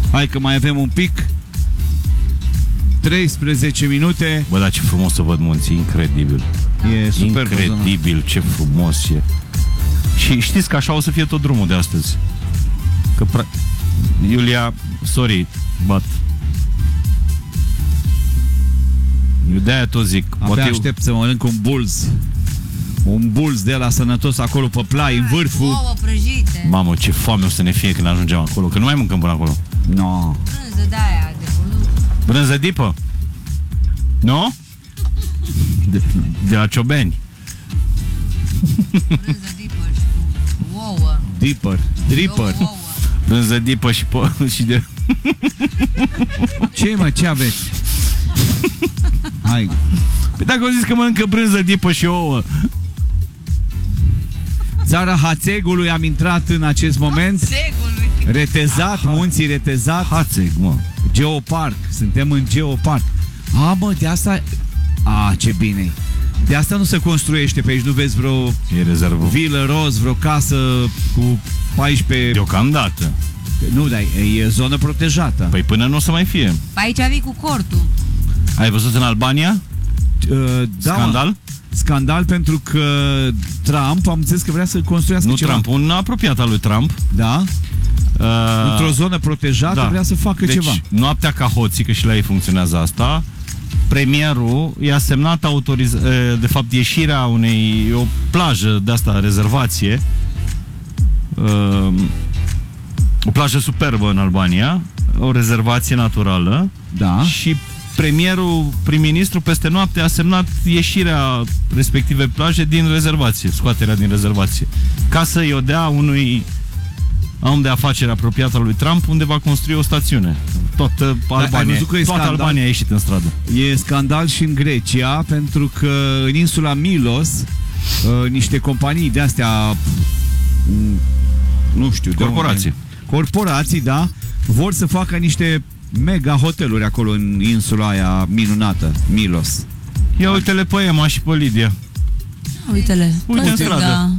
Hai că mai avem un pic. 13 minute. Bă, dar ce frumos să văd munții, incredibil. E super. Incredibil, ce frumos e. Și știți că așa o să fie tot drumul de astăzi. Că Iulia, sorry, but eu de-aia tot zic. Abia aștept să mănânc un bulz. Un bulz de la sănătos acolo pe plai, în vârful. Ouă prăjite. Mamă, ce foame o să ne fie când ajungem acolo. Că nu mai mâncăm până acolo. No. Brânză de-aia, de buluc. Brânză dipă? Nu? De la Ciobeni. Brânză dipper și ouă. Dripper. Ouă. Brânză dipă și de... Ce mă, ce aveți? Hai. Păi dacă au zis că mănâncă brânză dipă și ouă. Țara Hațegului am intrat în acest moment. Segului. Retezat, munții Retezat. Hațeg, mă. Geopark, suntem în Geopark. Mă, de asta... ce bine. De asta nu se construiește pe aici, nu vezi vreo E rezervă. vilă roz, vreo casă cu 14... Deocamdată. Nu, dar e zonă protejată. Păi până nu o să mai fie. Aici vii cu cortul. Ai văzut în Albania? Da, Scandal? Scandal pentru că Trump, am înțeles că vrea să construiască Nu ceva. Trump, un apropiat al lui Trump. Da? Într-o zonă protejată vrea să facă ceva. Noaptea ca hoții, că și la ei funcționează asta, premierul i-a semnat de fapt ieșirea o plajă de asta, rezervație, o plajă superbă în Albania, o rezervație naturală. Da. Și prim-ministru peste noapte a semnat ieșirea respective plaje din rezervație, scoaterea din rezervație, ca să-i o dea unui om de afaceri apropiat al lui Trump, unde va construi o stațiune. Toată Albania a ieșit în stradă. E scandal și în Grecia, pentru că în insula Milos niște companii de-astea, nu știu, corporații, da, vor să facă niște mega hoteluri acolo în insula aia minunată, Milos. Ia uite-le pe Emma și pe Lidia. Uite-le. Uite în stradă.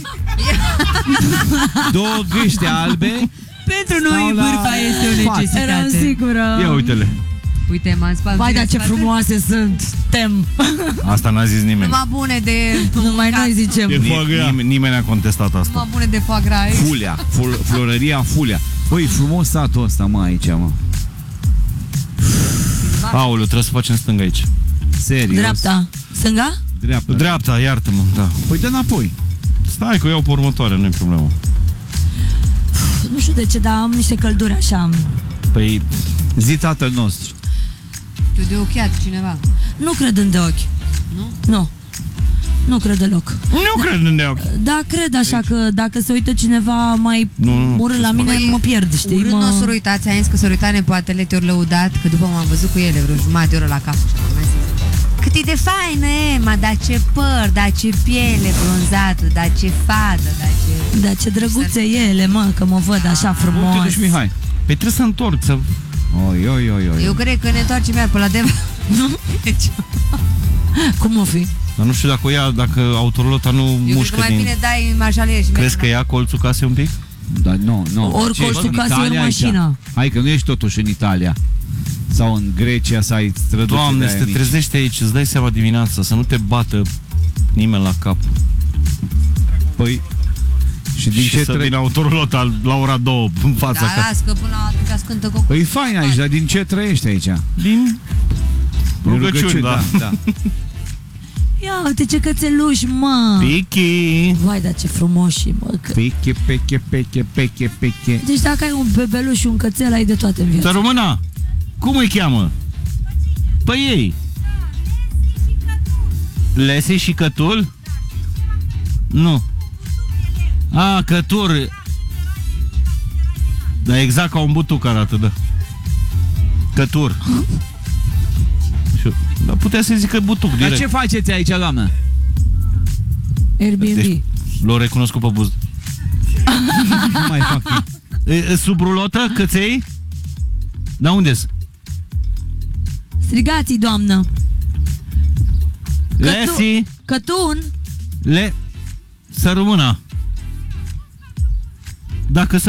Două gâște albe. Pentru noi vârfa este o necesitate. Eram sigură. Ia uite-le. Uite, m-am spus. Vai, dar ce frumoase sunt. Tem. Asta n-a zis nimeni. Numai bune de... Numai noi zicem. Nimeni n-a contestat asta. Numai bune de foie gras. Fulea, florăria Fulea. Băi, frumos satul ăsta, mă, aici, mă. Aoleu, trebuie să facem stânga aici. Serios. Dreapta. Stânga? Dreapta, iartă-mă, da. Păi dă înapoi. Stai că o iau pe următoare, nu-i problemă. Nu știu de ce, dar am niște călduri așa. Păi, zi tatăl nostru. Tu de ochiat cineva. Nu cred în de ochi. Nu? Nu. Nu cred deloc. nu cred în ochi. Da, cred așa că dacă se uită cineva mai urât la mine, mă pierd, știi? Urât nu o să uitați, ai zis că s-au uitat nepoatele, te-au lăudat, că după m-am văzut cu ele vreo jumătate de oră la cap și am zis: cât e de faină, Emma, dar ce păr, dar ce piele bronzată, dar ce fată, dar ce... Da, ce drăguțe ele, mă, că mă văd așa frumos. Uite-și, Mihai. Păi trebuie să întorc, să... Oi. Eu cred că ne întoarcem iar pe la Deva. Cum o fi? Dar nu știu dacă o ia, dacă autorolota nu Eu mușcă cred că mai bine dai marșalier și Crezi că ia colțul casei un pic? Da, nu. Ori colțul casei în mașină. Hai că nu ești totuși în Italia. Sau în Grecia, să ai străduțe. Doamne, să te trezești aici, îți dai seama dimineața, să nu te bată nimeni la cap. Păi, și din ce să vină autorolota la ora 2 în fața casei. Da, las că până la atâta scântă cocul. Păi e fain aici, dar din ce trăiești aici? Din rugăciuni, da. Ia uite ce cățeluși, mă. Pichi. Vai, dar ce frumoși, mă. Peche. Deci dacă ai un bebeluș și un cățel, ai de toate în viață. Să româna, cum îi cheamă? Păi ei. Lesi și Cătul? Nu. Cătur. Da, exact ca un butuc arată, da. Cătur. Dar putea să zică butuc direct. Dar ce faceți aici, doamnă? Airbnb. Deci, l-o recunoscut pe buz. Nu mai fac. Sub rulotă, căței? Da, unde-s? Strigați-i, doamnă. Lesi. Cătun. Să rămână. Dacă